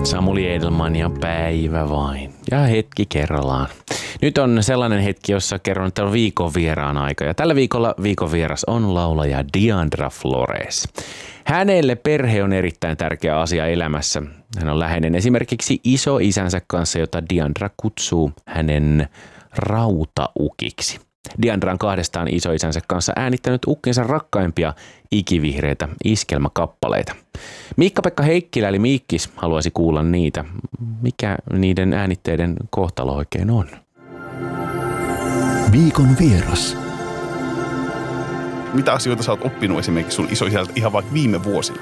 Samuli Edelman ja päivä vain. Ja hetki kerrallaan. Nyt on sellainen hetki, jossa kerron, että on viikon vieraan aika. Ja tällä viikolla viikon vieras on laulaja Diandra Flores. Hänelle perhe on erittäin tärkeä asia elämässä. Hän on läheinen esimerkiksi isoisänsä kanssa, jota Diandra kutsuu hänen rautaukiksi. Diandra on kahdestaan isoisänsä kanssa äänittänyt ukkinsa rakkaimpia ikivihreitä iskelmäkappaleita. Miikka-Pekka Heikkilä eli Miikkis haluaisi kuulla niitä. Mikä niiden äänitteiden kohtalo oikein on? Viikon vieras. Mitä asioita sä oot oppinut esimerkiksi sun isoisältä ihan vaikka viime vuosina?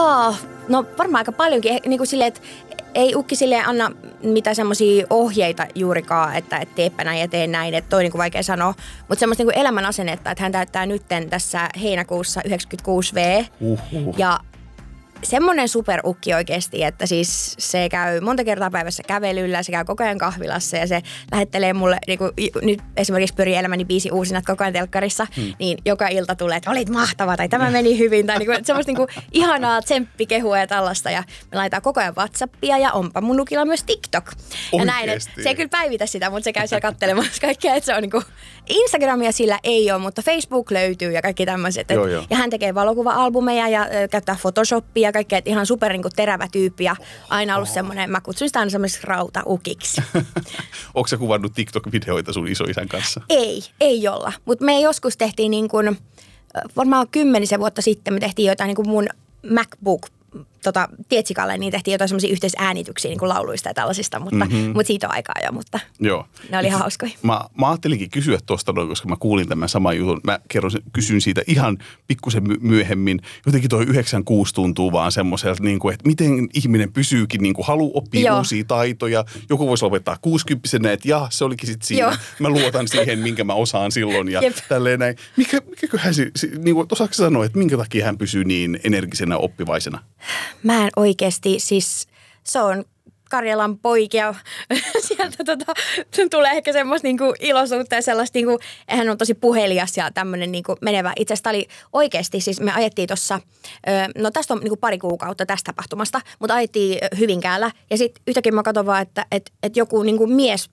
No varmaan aika paljonkin. Niin kuin silleen, että ei ukki silleen anna mitään semmoisia ohjeita juurikaan, että teepä näin ja tee näin, että toi niin kuin vaikea sanoa. Mutta semmoista niin kuin elämän asennetta, että hän täyttää nytten tässä heinäkuussa 96V. Ja semmoinen superukki oikeasti, että siis se käy monta kertaa päivässä kävelyllä, se käy koko ajan kahvilassa ja se lähettelee mulle, niin kuin nyt esimerkiksi pyörii elämäni biisi uusinat koko ajan telkkarissa, niin joka ilta tulee, että olit mahtava tai tämä meni hyvin tai niin kuin, semmoista niin kuin ihanaa tsemppikehua ja tällaista ja me laitetaan koko ajan WhatsAppia ja onpa mun nukilla myös TikTok. Ja näin, että se ei kyllä päivitä sitä, mutta se käy siellä kattelemassa kaikkea, että se on niin kuin Instagramia sillä ei ole, mutta Facebook löytyy ja kaikki tämmöiset. Ja hän tekee valokuva-albumeja ja käyttää Photoshopia ja kaikkea, että ihan super niin kuin terävä tyyppi ja aina ollut semmoinen, mä kutsun sitä aina semmoiseksi rautaukiksi. Onko sä kuvannut TikTok-videoita sun isoisän kanssa? Ei olla, mutta me joskus tehtiin niin kuin, varmaan 10 vuotta sitten me tehtiin jotain niin kuin mun MacBook Tietsikalle, niin tehtiin jotain semmoisia yhteisäänityksiä niin kuin lauluista ja tällaisista, mutta siitä on aikaa jo, mutta joo. Ne oli ihan hauskoja. Mä ajattelinkin kysyä tuosta, koska mä kuulin tämän saman jutun. Mä kysyn siitä ihan pikkusen myöhemmin. Jotenkin toi 96 tuntuu vaan semmoiselta, niin kuin, että miten ihminen pysyykin, niin kuin haluaa oppia uusia taitoja. Joku voisi lopettaa 60-vuotiaana, että se olikin sitten siinä. Joo. Mä luotan siihen, minkä mä osaan silloin ja tälleen näin. Mikäköhän niin kuin, osaatko sanoa, että minkä takia hän pysyy niin energisenä oppivaisena? Mä en oikeasti, siis se on Karjalan poikia. Sieltä tulee ehkä semmoista niinku iloisuutta ja sellaista, niinku, hän on tosi puhelias ja tämmöinen niinku menevä. Itse asiassa oli oikeasti, siis me ajettiin tuossa, no tästä on niinku pari kuukautta tästä tapahtumasta, mutta ajettiin Hyvinkäällä ja sitten yhtäkkiä mä katson vaan, että joku niinku mies,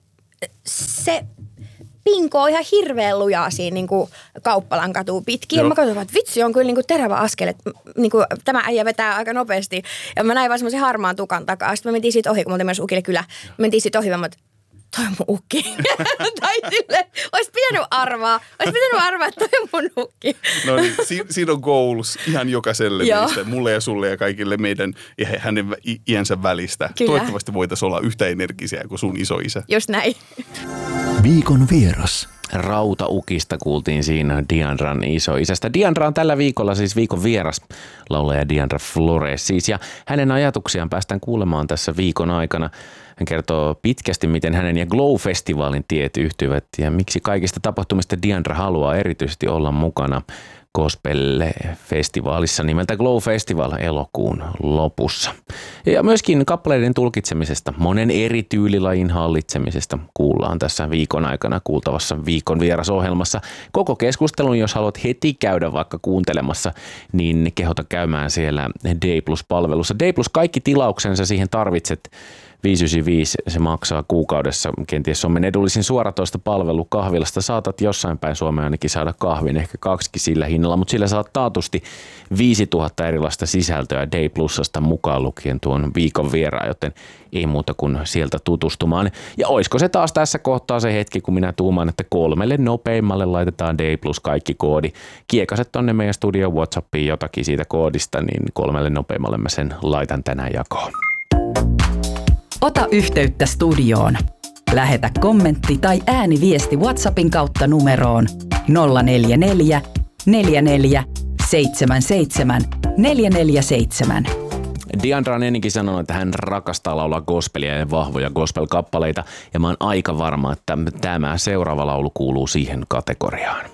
se pinkoo ihan hirveän lujaa siinä niin kuin Kauppalan katua pitkin. Ja mä katsoin, että vitsi on kyllä niin kuin terävä askel, että niin kuin, tämä äijä vetää aika nopeasti. Ja mä näin vaan semmoisen harmaan tukan takaa. Sitten me mentiin siitä ohi, kun mä ukille kyllä. Mentiin siitä ohi, mä toi on mun ukki. Tai silleen, olisi pitänyt arvaa, että toi on mun ukki. No niin, siinä on goals ihan jokaiselle meistä, mulle ja sulle ja kaikille meidän ja hänen iänsä välistä. Kyllä. Toivottavasti voitaisiin olla yhtä energisiä kuin sun isoisä. Just näin. Viikon vieras. Rautaukista kuultiin siinä Diandran isoisästä. Diandra on tällä viikolla siis viikon vieras, laulaja Diandra Flores siis, ja hänen ajatuksiaan päästään kuulemaan tässä viikon aikana. Hän kertoo pitkästi, miten hänen ja Glow-festivaalin tiet yhtyvät ja miksi kaikista tapahtumista Diandra haluaa erityisesti olla mukana gospel-festivaalissa nimeltä Glow Festival elokuun lopussa. Ja myöskin kappaleiden tulkitsemisesta, monen eri tyylilajin hallitsemisesta kuullaan tässä viikon aikana kuultavassa viikon vierasohjelmassa. Koko keskustelun, jos haluat heti käydä vaikka kuuntelemassa, niin kehota käymään siellä D+-palvelussa. D+, kaikki tilauksensa siihen tarvitset. 595 se maksaa kuukaudessa, kenties Suomen edullisin suoratoistopalvelu kahvilasta. Saatat jossain päin Suomea ainakin saada kahvin, ehkä 2 sillä hinnalla, mutta sillä saat taatusti 5000 erilaista sisältöä D+:sta mukaan lukien tuon viikon vieraan, joten ei muuta kuin sieltä tutustumaan. Ja oisko se taas tässä kohtaa se hetki, kun minä tuumaan, että 3 nopeimmalle laitetaan D+ kaikki koodi. Kiekaset tonne meidän studio WhatsAppiin jotakin siitä koodista, niin 3 nopeimmalle mä sen laitan tänään jakoon. Ota yhteyttä studioon. Lähetä kommentti tai ääniviesti WhatsAppin kautta numeroon 044 44 77 447. Diandra on ennenkin sanonut, että hän rakastaa laulaa gospelia ja vahvoja gospel-kappaleita, ja mä oon aika varma, että tämä seuraava laulu kuuluu siihen kategoriaan.